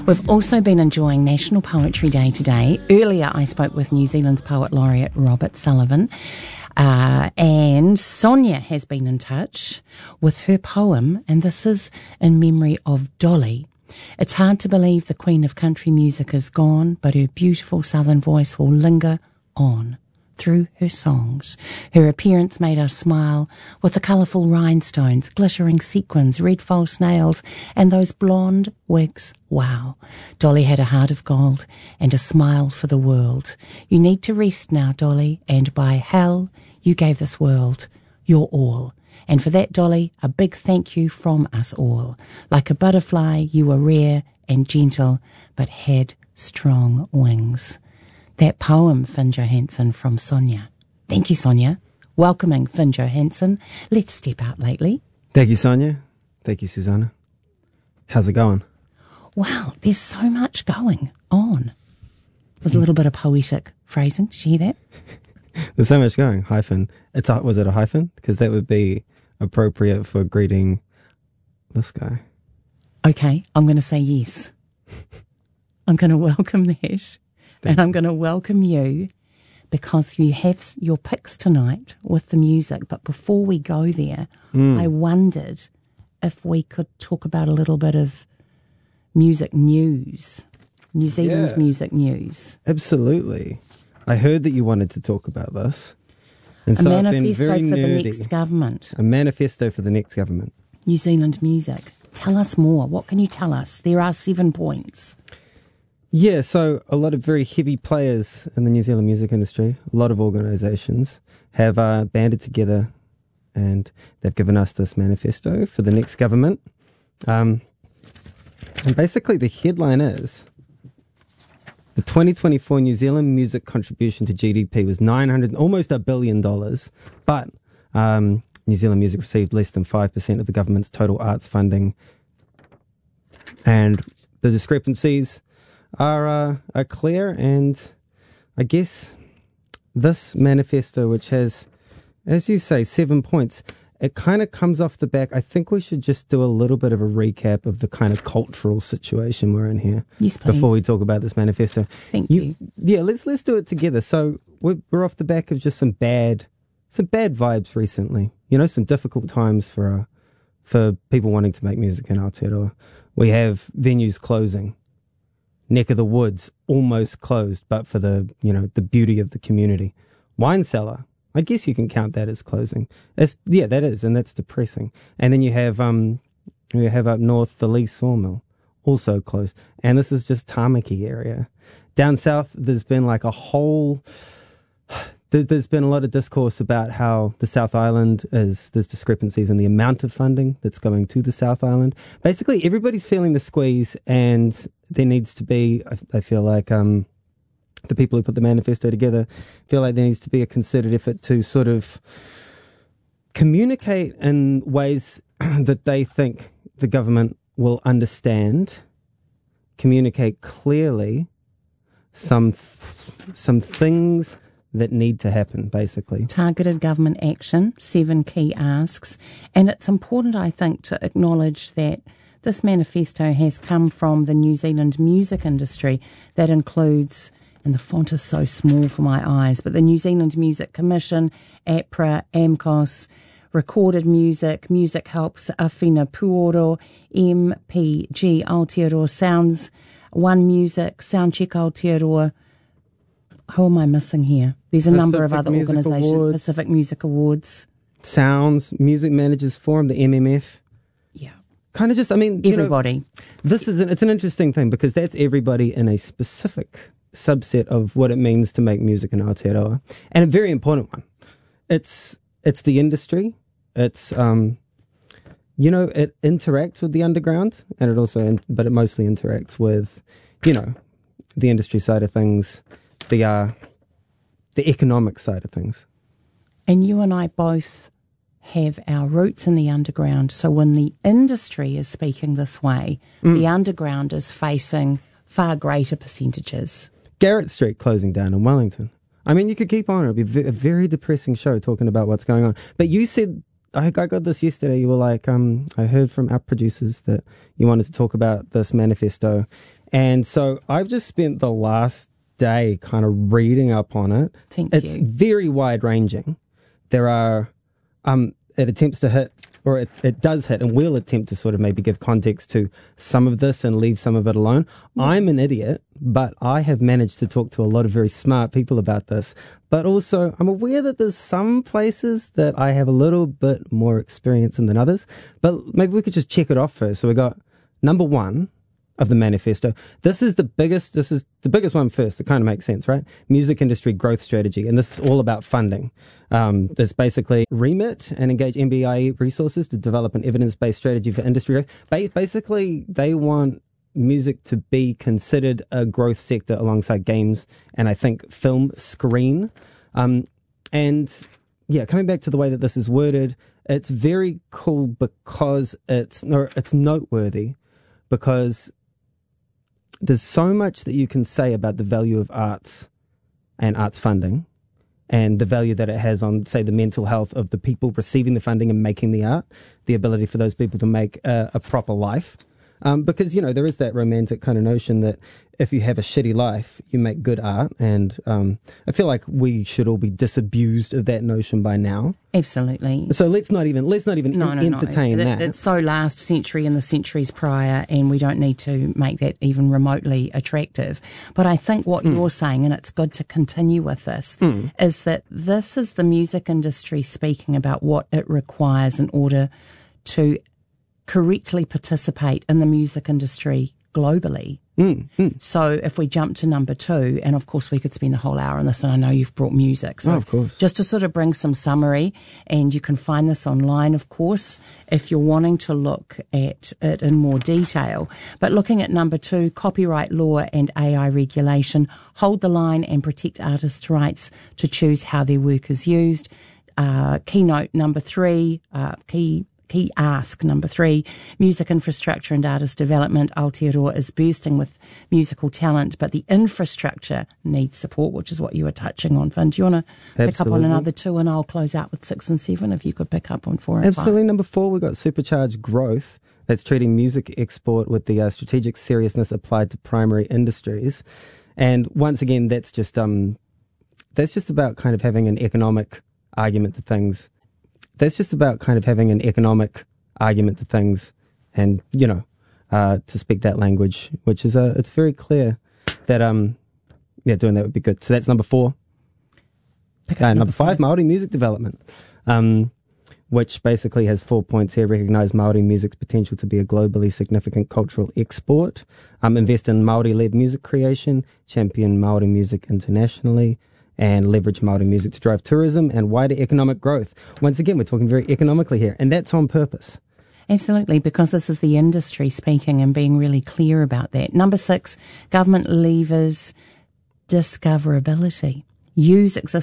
We've also been enjoying National Poetry Day today. Earlier, I spoke with New Zealand's Poet Laureate Robert Sullivan. And Sonia has been in touch with her poem, and this is in memory of Dolly. It's hard to believe the Queen of Country Music is gone, but her beautiful southern voice will linger on through her songs. Her appearance made us smile with the colourful rhinestones, glittering sequins, red false nails, and those blonde wigs. Wow. Dolly had a heart of gold and a smile for the world. You need to rest now, Dolly, and by hell, you gave this world your all. And for that, Dolly, a big thank you from us all. Like a butterfly, you were rare and gentle, but had strong wings. That poem, Finn Johansson, from Sonia. Thank you, Sonia. Welcoming Finn Johansson. Let's step out lately. Thank you, Sonia. Thank you, Susanna. How's it going? Wow, there's so much going on. There's a little bit of poetic phrasing. Did you hear that? There's so much going. Hyphen. Was it a hyphen? Because that would be appropriate for greeting this guy. Okay, I'm going to say yes. I'm going to welcome that. And I'm going to welcome you because you have your picks tonight with the music. But before we go there, I wondered if we could talk about a little bit of music news, New Zealand music news. Absolutely. I heard that you wanted to talk about this. And so a manifesto for the next government. A manifesto for the next government. New Zealand music. Tell us more. What can you tell us? There are 7 points. Yeah, so a lot of very heavy players in the New Zealand music industry, a lot of organisations have banded together and they've given us this manifesto for the next government. And basically the headline is, the 2024 New Zealand music contribution to GDP was almost $1 billion, but New Zealand music received less than 5% of the government's total arts funding. And the discrepancies are clear, and I guess this manifesto, which has, as you say, 7 points, it kind of comes off the back. I think we should just do a little bit of a recap of the kind of cultural situation we're in here. Yes, please. Before we talk about this manifesto. Thank you. Yeah, let's do it together. So we're off the back of just some bad vibes recently. You know, some difficult times for people wanting to make music in Aotearoa. We have venues closing. Neck of the Woods almost closed, but for the beauty of the community. Wine cellar, I guess you can count that as closing. That is, and that's depressing. And then you have up north the Lee Sawmill, also closed. And this is just Tamaki area. Down south, there's been like there's been a lot of discourse about how the South Island there's discrepancies in the amount of funding that's going to the South Island. Basically, everybody's feeling the squeeze, and there needs to be, I feel like, the people who put the manifesto together feel like there needs to be a concerted effort to sort of communicate in ways that they think the government will understand, communicate clearly some things that need to happen, basically. Targeted government action, 7 key asks. And it's important, I think, to acknowledge that this manifesto has come from the New Zealand music industry. That includes, and the font is so small for my eyes, but the New Zealand Music Commission, APRA, AMCOS, Recorded Music, Music Helps, Awhina Puoro, MPG Aotearoa Sounds, One Music, Soundcheck Aotearoa. Who am I missing here? There's a number of other organisations. Pacific Music Awards. Sounds, Music Managers Forum, the MMF. Yeah. Kind of just, everybody. It's an interesting thing because that's everybody in a specific subset of what it means to make music in Aotearoa. And a very important one. It's the industry. It's, it interacts with the underground, and but it mostly interacts with, the industry side of things, the economic side of things. And you and I both have our roots in the underground. So when the industry is speaking this way, the underground is facing far greater percentages. Garrett Street closing down in Wellington. I mean, you could keep on. It would be a very depressing show talking about what's going on. But you said, I got this yesterday, you were like, I heard from our producers that you wanted to talk about this manifesto And so I've just spent the last day kind of reading up on it. It's very wide ranging. There are, it attempts to hit, or it does hit, and will attempt to sort of maybe give context to some of this and leave some of it alone. Yeah. I'm an idiot, but I have managed to talk to a lot of very smart people about this. But also, I'm aware that there's some places that I have a little bit more experience in than others. But maybe we could just check it off first. So we got number 1 of the manifesto. This is the biggest one first. It kind of makes sense, right? Music industry growth strategy. And this is all about funding. There's basically remit and engage MBIE resources to develop an evidence-based strategy for industry growth. Basically, they want music to be considered a growth sector alongside games and I think film, screen. And yeah, coming back to the way that this is worded, it's very cool because it's noteworthy because there's so much that you can say about the value of arts and arts funding and the value that it has on, say, the mental health of the people receiving the funding and making the art, the ability for those people to make a proper life. Because, there is that romantic kind of notion that if you have a shitty life, you make good art. And I feel like we should all be disabused of that notion by now. Absolutely. So let's not even entertain that. It's so last century and the centuries prior, and we don't need to make that even remotely attractive. But I think what you're saying, and it's good to continue with this, is that this is the music industry speaking about what it requires in order to correctly participate in the music industry globally. So if we jump to number 2, and of course we could spend the whole hour on this, and I know you've brought music. So of course. Just to sort of bring some summary, and you can find this online, of course, if you're wanting to look at it in more detail. But looking at number 2, copyright law and AI regulation, hold the line and protect artists' rights to choose how their work is used. Keynote number 3, Key ask number 3, music infrastructure and artist development. Aotearoa is bursting with musical talent, but the infrastructure needs support, which is what you were touching on, Finn. Do you want to pick up on another 2, and I'll close out with 6 and 7 if you could pick up on 4 and 5. Absolutely. Number 4, we've got supercharged growth. That's treating music export with the strategic seriousness applied to primary industries. And once again, that's just about kind of having an economic argument to things. And, to speak that language, which is, it's very clear that, doing that would be good. So that's number 4. Number 5, Māori music development, which basically has 4 points here. Recognise Māori music's potential to be a globally significant cultural export. Invest in Māori-led music creation, champion Māori music internationally, and leverage Māori music to drive tourism and wider economic growth. Once again, we're talking very economically here, and that's on purpose. Absolutely, because this is the industry speaking and being really clear about that. Number 6, government levers discoverability. Use existing